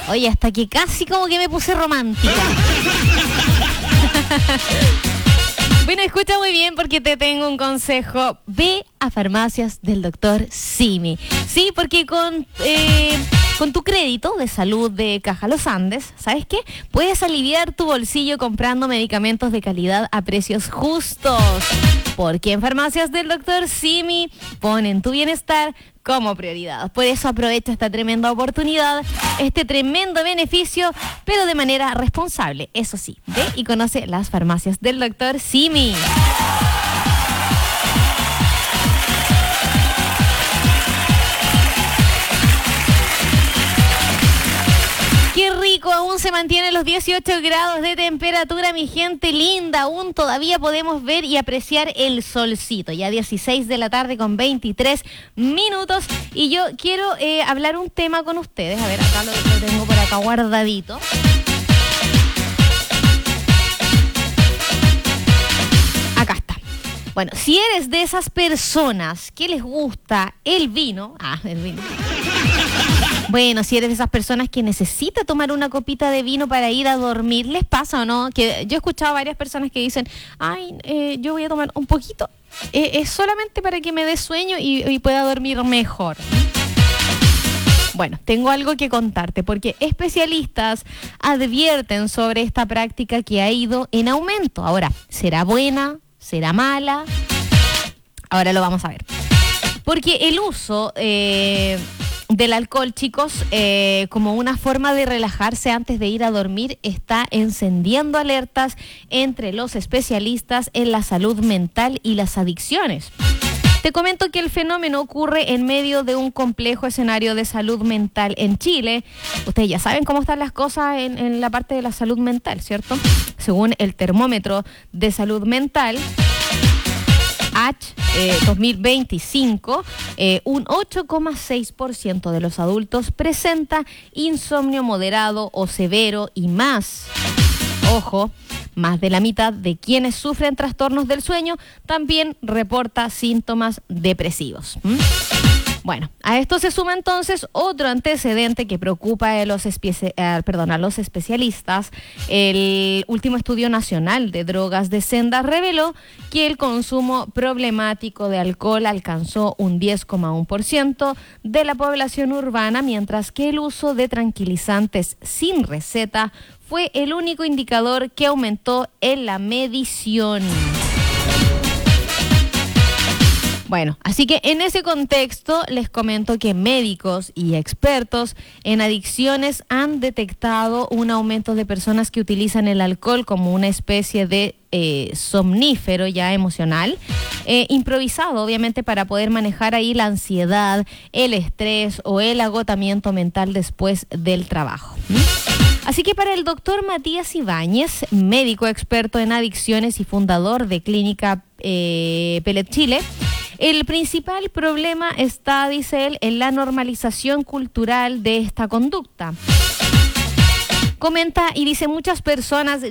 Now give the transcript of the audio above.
Oye, hasta que casi como que me puse romántica. Bueno, escucha muy bien porque te tengo un consejo. Ve a farmacias del doctor Simi. Sí, porque con tu crédito de salud de Caja Los Andes, ¿sabes qué? Puedes aliviar tu bolsillo comprando medicamentos de calidad a precios justos. Porque en farmacias del doctor Simi ponen tu bienestar como prioridad. Por eso aprovecha esta tremenda oportunidad, este tremendo beneficio, pero de manera responsable. Eso sí, ve y conoce las farmacias del doctor Simi. ¡Qué rico! Aún se mantienen los 18 grados de temperatura, mi gente linda. Aún todavía podemos ver y apreciar el solcito. Ya 16 de la tarde con 23 minutos. Y yo quiero hablar un tema con ustedes. A ver, acá lo tengo por acá guardadito. Acá está. Bueno, si eres de esas personas que les gusta el vino... el vino... Bueno, si eres de esas personas que necesita tomar una copita de vino para ir a dormir, ¿les pasa o no? Que yo he escuchado a varias personas que dicen, yo voy a tomar un poquito, es solamente para que me dé sueño y pueda dormir mejor. Bueno, tengo algo que contarte porque especialistas advierten sobre esta práctica que ha ido en aumento. Ahora, ¿será buena? ¿Será mala? Ahora lo vamos a ver. Porque el uso del alcohol, chicos, como una forma de relajarse antes de ir a dormir, está encendiendo alertas entre los especialistas en la salud mental y las adicciones. Te comento que el fenómeno ocurre en medio de un complejo escenario de salud mental en Chile. Ustedes ya saben cómo están las cosas en la parte de la salud mental, ¿cierto? Según el termómetro de salud mental, 2025, un 8,6% de los adultos presenta insomnio moderado o severo y más. Ojo, más de la mitad de quienes sufren trastornos del sueño también reporta síntomas depresivos. Bueno, a esto se suma entonces otro antecedente que preocupa a los especialistas. El último estudio nacional de drogas de Senda reveló que el consumo problemático de alcohol alcanzó un 10,1% de la población urbana, mientras que el uso de tranquilizantes sin receta fue el único indicador que aumentó en la medición. Bueno, así que en ese contexto les comento que médicos y expertos en adicciones han detectado un aumento de personas que utilizan el alcohol como una especie de somnífero ya emocional, improvisado obviamente para poder manejar ahí la ansiedad, el estrés o el agotamiento mental después del trabajo. Así que para el doctor Matías Ibáñez, médico experto en adicciones y fundador de Clínica Pellet Chile, el principal problema está, dice él, en la normalización cultural de esta conducta. Comenta y dice, muchas personas